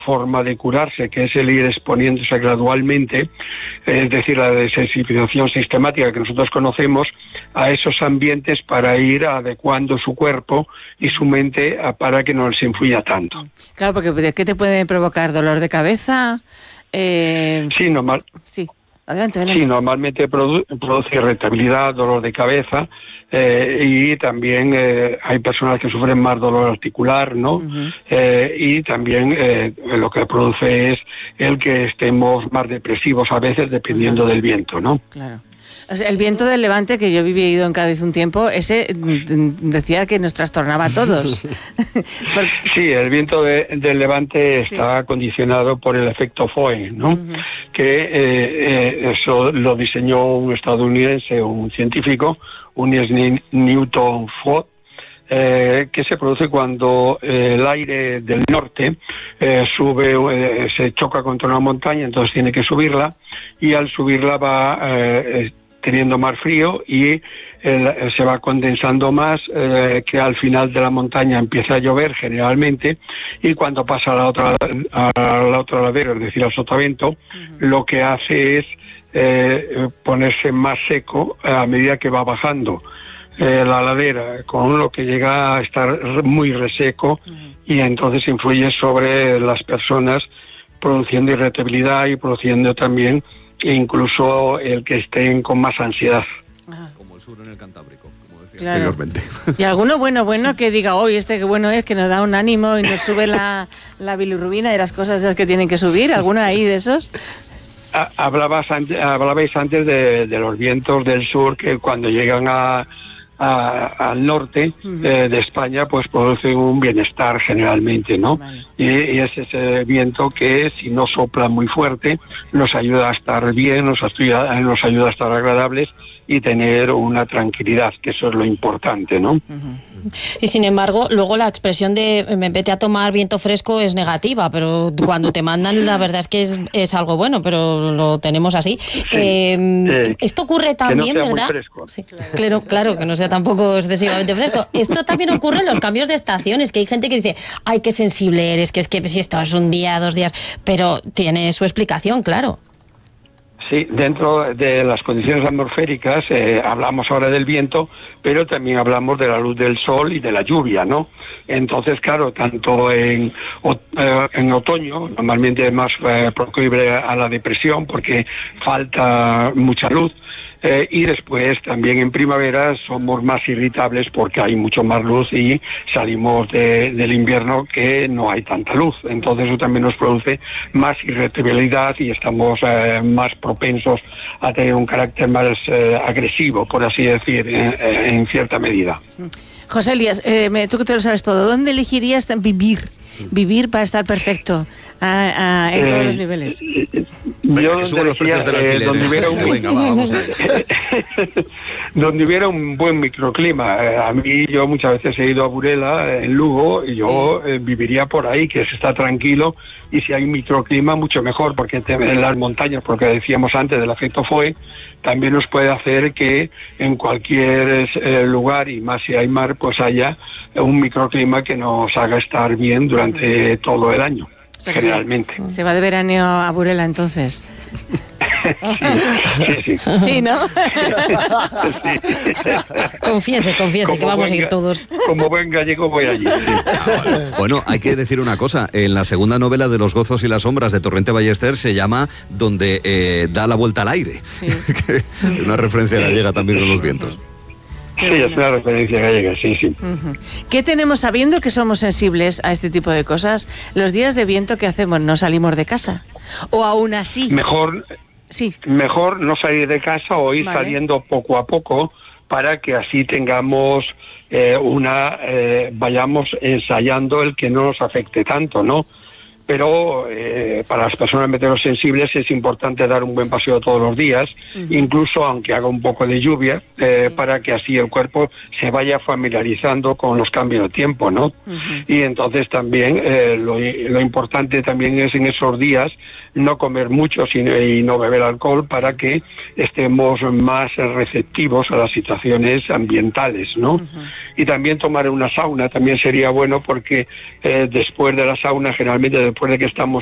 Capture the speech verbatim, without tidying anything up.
forma de curarse, que es el ir exponiéndose gradualmente, es decir, la desensibilización sistemática que nosotros conocemos, a esos ambientes para ir adecuando su cuerpo y su mente a, para que no les influya tanto. Claro, porque ¿qué te puede provocar? ¿Dolor de cabeza? Eh... Sí, normal. Sí. Adelante, adelante. Sí, normalmente produ- produce irritabilidad, dolor de cabeza, eh, y también eh, hay personas que sufren más dolor articular, ¿no? Uh-huh. Eh, y también eh, lo que produce es el que estemos más depresivos a veces, dependiendo uh-huh. del viento, ¿no? Claro. O sea, el viento del Levante, que yo he vivido en Cádiz un tiempo, ese decía que nos trastornaba a todos. Por... Sí, el viento de, del Levante sí. está condicionado por el efecto Foehn, ¿no? Uh-huh. Que eh, eh, eso lo diseñó un estadounidense, un científico, un Newton Ford, eh, que se produce cuando eh, el aire del norte eh, sube, eh, se choca contra una montaña, entonces tiene que subirla, y al subirla va eh, teniendo más frío y el, se va condensando más, eh, que al final de la montaña empieza a llover generalmente, y cuando pasa a la otra a la otra ladera, es decir, al sotavento, uh-huh. lo que hace es eh, ponerse más seco a medida que va bajando eh, la ladera, con lo que llega a estar muy reseco, uh-huh. y entonces influye sobre las personas, produciendo irritabilidad y produciendo también incluso el que estén con más ansiedad. Ajá. Como el sur en el Cantábrico, como decía claro. anteriormente. Y alguno bueno, bueno que diga, hoy oh, este que bueno es, que nos da un ánimo y nos sube la, la bilirrubina y las cosas esas que tienen que subir, ¿alguno ahí de esos? Hablabas antes, hablabais antes de, de los vientos del sur, que cuando llegan a A, al norte uh-huh. eh, de España, pues produce un bienestar generalmente, ¿no? Vale. Y, y es ese viento que, si no sopla muy fuerte, nos ayuda a estar bien, nos ayuda, nos ayuda a estar agradables y tener una tranquilidad, que eso es lo importante, ¿no? Uh-huh. Y sin embargo, luego la expresión de vete a tomar viento fresco es negativa, pero cuando te mandan, la verdad es que es, es algo bueno, pero lo tenemos así. Sí, eh, eh, esto ocurre también, que no sea ¿verdad? Muy fresco. Sí, claro, claro, que no sea tampoco excesivamente fresco. Esto también ocurre en los cambios de estaciones, que hay gente que dice, ay, qué sensible eres, que es que si esto es un día, dos días, pero tiene su explicación, claro. Sí, dentro de las condiciones atmosféricas eh, hablamos ahora del viento, pero también hablamos de la luz del sol y de la lluvia, ¿no? Entonces, claro, tanto en, eh, en otoño, normalmente es más eh, proclive a la depresión porque falta mucha luz, eh, y después también en primavera somos más irritables porque hay mucho más luz y salimos de, del invierno que no hay tanta luz. Entonces eso también nos produce más irritabilidad y estamos eh, más propensos a tener un carácter más eh, agresivo, por así decir, en, en cierta medida. José Elías, eh, tú que te lo sabes todo, ¿dónde elegirías vivir? Vivir para estar perfecto a, a, en eh, todos los niveles. Eh, Venga, que suban los precios del alquiler. Eh, donde hubiera un, Venga, va, vamos a donde hubiera un buen microclima. Eh, a mí, yo muchas veces he ido a Burela, en Lugo, y yo sí. eh, viviría por ahí, que se está tranquilo, y si hay un microclima, mucho mejor, porque en las montañas, porque decíamos antes del efecto Foehn, también nos puede hacer que en cualquier eh, lugar, y más si hay mar, pues haya un microclima que nos haga estar bien durante todo el año, o sea, generalmente. Se, se va de veraneo a Burela, entonces. Sí, sí, sí. Sí, ¿no? Sí. Confiese, confiese, como que vamos buen, a ir todos. Como buen gallego voy allí. Sí. Ah, vale. Bueno, hay que decir una cosa. En la segunda novela de Los gozos y las sombras de Torrente Ballester se llama Donde eh, da la vuelta al aire. Sí. Una referencia gallega también con los vientos. Sí, es una referencia gallega, sí, sí. Uh-huh. ¿Qué tenemos sabiendo que somos sensibles a este tipo de cosas? Los días de viento, ¿qué hacemos? ¿No salimos de casa? ¿O aún así? Mejor, sí. mejor no salir de casa o ir vale. saliendo poco a poco para que así tengamos eh, una... Eh, vayamos ensayando el que no nos afecte tanto, ¿no? Pero eh, para las personas meteorosensibles es importante dar un buen paseo todos los días, uh-huh. incluso aunque haga un poco de lluvia, eh, sí. para que así el cuerpo se vaya familiarizando con los cambios de tiempo, ¿no? Uh-huh. Y entonces también eh, lo, lo importante también es en esos días no comer mucho sino, y no beber alcohol para que estemos más receptivos a las situaciones ambientales, ¿no? Uh-huh. Y también tomar una sauna también sería bueno porque eh, después de la sauna generalmente después de que estamos